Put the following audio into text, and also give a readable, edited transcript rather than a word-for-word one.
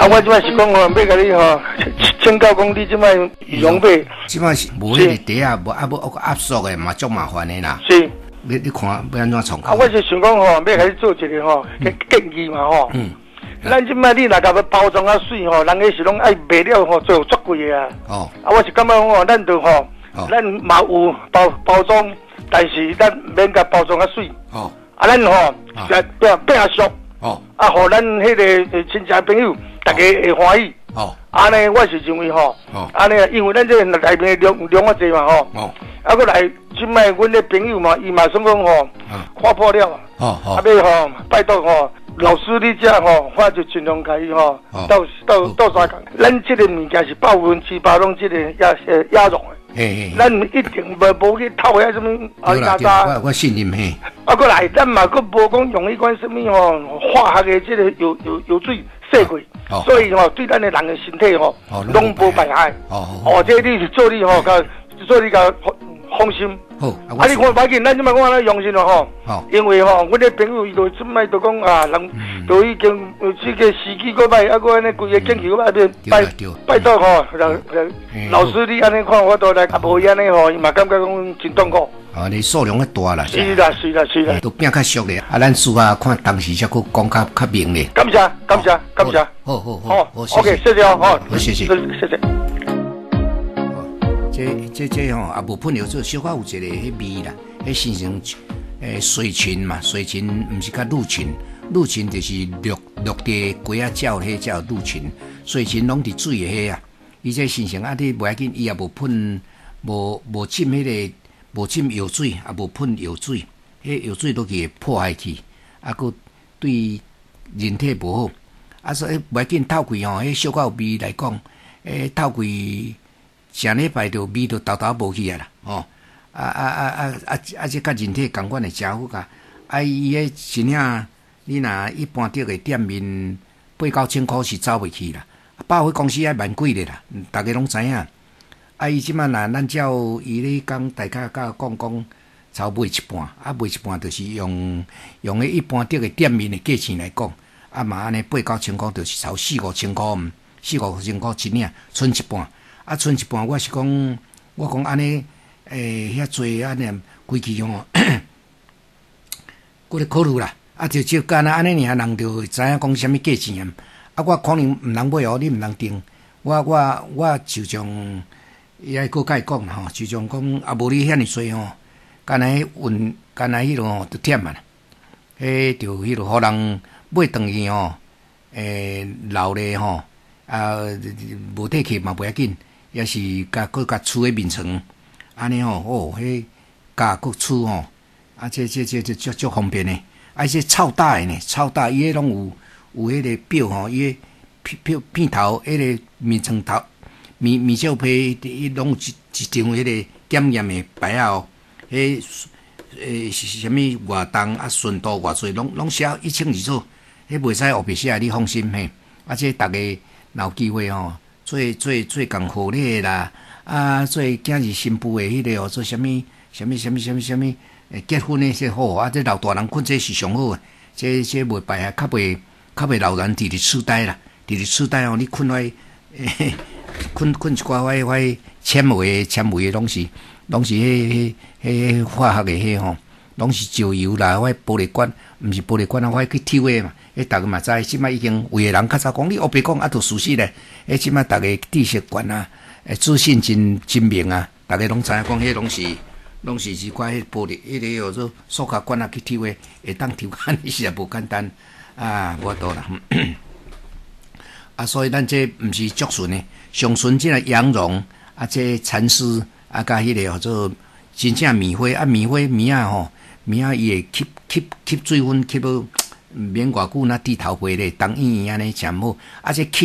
啊，我即摆是讲吼，要甲你吼，请教讲你即摆羽绒被， 即摆是无迄个底啊，无压缩的嘛，足麻烦的啦。 是。 你看要安怎创？ 啊，我是想讲吼，要甲你做一个吼建议嘛吼。咱即摆你若甲要包装啊水吼，人个是拢爱卖了吼，做足贵的啊。啊，我是感觉吼，咱就吼，咱嘛有包装，但是咱免甲包装啊水。啊，咱吼变俗。啊，互咱迄个亲戚朋友，大家会欢喜。安尼我是认为吼，安尼因为咱这内面量啊济嘛吼。啊，过来即摆阮的朋友嘛，伊嘛算讲吼，看破了。啊，要吼拜托吼。老师，你这吼，我就尽量甲伊吼，到三工。咱这个物件是100%拢这个鸭绒的，咱一定无去偷遐什么阿里渣。 我信任嘿。 啊，过来，咱嘛佫无讲用迄款什么吼化学的这个有水洗过，所以吼对咱的人的身体吼拢无危害。这你是做你吼，做你甲放心。好，啊！你看，反正咱即摆讲安尼用心咯吼，因为吼，阮的朋友伊就即摆就讲啊，人就已经这个时机过歹，啊，个安尼规个建议过歹，拜托吼，老师你安尼看，我都来啊，无安尼吼，伊嘛感觉讲真痛苦。 你数量较大啦， 是啦， 都变较俗咧。啊，咱事啊，看当时才佫讲较明咧。 感谢。好，OK，谢谢哦，好，谢谢。 这吼也无喷药做，小可有一个迄味啦，迄形成水芹嘛，水芹毋是甲鹿芹，鹿芹就是绿地龟仔鸟，迄叫鹿芹，水芹拢伫水的迄啊，伊这形成啊，你袂要紧，伊也无喷，无浸迄个，无浸药水，也无喷药水，迄药水都给破坏去，啊，佮对人体无好，啊，所以袂要紧，透气吼，迄小可有味来讲，透气。上礼拜就味就豆无去啊啦，这甲人体共款的食好个，伊迄真正你若一般得个店面8-9千块是走袂去啦，百货公司还蛮贵的啦，大家拢知影。伊即摆若咱照伊咧讲，大家甲讲，超卖一半，卖一半就是用迄一般得个店面的价钱来讲，嘛安尼8-9千块就是超4-5千块，4-5千块一领，剩一半。剩一半，我是讲，我讲安尼，遐济安尼，规矩吼，我咧考虑啦。就就干那安尼尔，人就知影讲啥物价钱啊。我可能毋通买哦，你毋通定。我就像伊爱个甲伊讲吼，就像讲无你遐尼济吼，干那运，干那迄落就忝啊。就迄落互人买顿去吼，老咧吼，无体客嘛袂要紧。也是甲厝诶面层，安尼吼，迄甲厝吼，这足方便诶。这超大诶呢，超大，伊迄拢有迄个表吼，伊个片头迄个面层头面罩皮，伊拢有一张迄个检验诶牌哦。是啥物活动啊，顺度偌济，拢写1清二楚，迄袂使后壁写，你放心嘿。这逐个若有机会吼。做共贺礼啦，做今日新妇的迄个做啥物结婚的说好，这老大人困这是上好的，这袂败啊，较袂老人直痴呆啦，直痴呆哦，你困坏，困一寡纤维的拢是迄化学的迄吼，拢是石油啦，玻璃管，毋是玻璃管啊，去抽的嘛。逐个嘛知，即摆已经有个人较早讲，你后壁讲都事实咧。即摆逐个知识观啊，资讯真明啊，逐个拢知影讲，迄拢是一块迄玻璃，迄个叫做塑胶管啊去抽的，会当抽干，实在无简单啊，无多啦。所以咱这毋是竹笋的，上笋即个羊绒这蚕丝甲迄个叫做真正棉花棉仔吼，棉仔伊会吸水分，吸到。免偌久那低头皮咧，当圆圆安尼真好，这